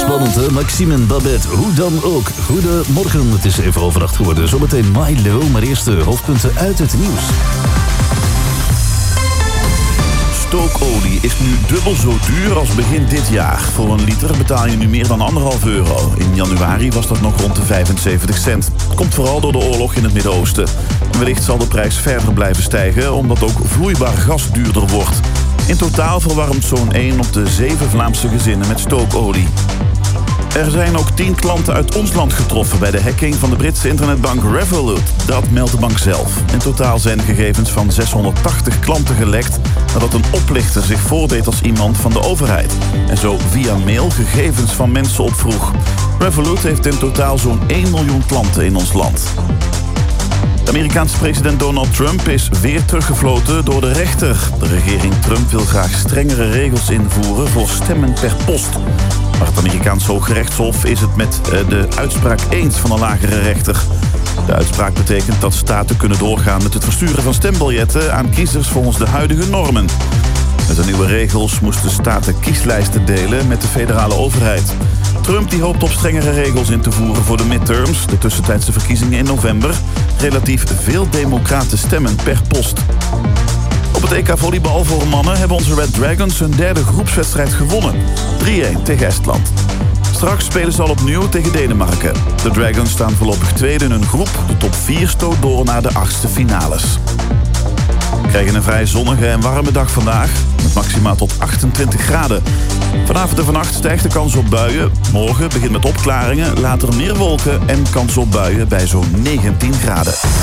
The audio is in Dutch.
spannend, hè? Maxime en Babette, hoe dan ook. Goedemorgen, het is even over 8 geworden. Zometeen Milo, maar eerst de hoofdpunten uit het nieuws. Stookolie is nu dubbel zo duur als begin dit jaar. Voor een liter betaal je nu meer dan €1,5. In januari was dat nog rond de 75 cent. Het komt vooral door de oorlog in het Midden-Oosten. Wellicht zal de prijs verder blijven stijgen, omdat ook vloeibaar gas duurder wordt. In totaal verwarmt zo'n 1 op de 7 Vlaamse gezinnen met stookolie. Er zijn ook 10 klanten uit ons land getroffen bij de hacking van de Britse internetbank Revolut. Dat meldt de bank zelf. In totaal zijn de gegevens van 680 klanten gelekt nadat een oplichter zich voordeed als iemand van de overheid. En zo via mail gegevens van mensen opvroeg. Revolut heeft in totaal zo'n 1 miljoen klanten in ons land. De Amerikaanse president Donald Trump is weer teruggefloten door de rechter. De regering Trump wil graag strengere regels invoeren voor stemmen per post. Maar het Amerikaans Hooggerechtshof is het met de uitspraak eens van een lagere rechter. De uitspraak betekent dat staten kunnen doorgaan met het versturen van stembiljetten aan kiezers volgens de huidige normen. Met de nieuwe regels moesten staten kieslijsten delen met de federale overheid. Trump die hoopt op strengere regels in te voeren voor de midterms, de tussentijdse verkiezingen in november. Relatief veel democraten stemmen per post. Op het EK volleybal voor mannen hebben onze Red Dragons hun derde groepswedstrijd gewonnen. 3-1 tegen Estland. Straks spelen ze al opnieuw tegen Denemarken. De Dragons staan voorlopig tweede in hun groep. De top 4 stoot door naar de 8e finales. We krijgen een vrij zonnige en warme dag vandaag, met maximaal tot 28 graden. Vanavond en vannacht stijgt de kans op buien. Morgen begint met opklaringen, later meer wolken en kans op buien bij zo'n 19 graden.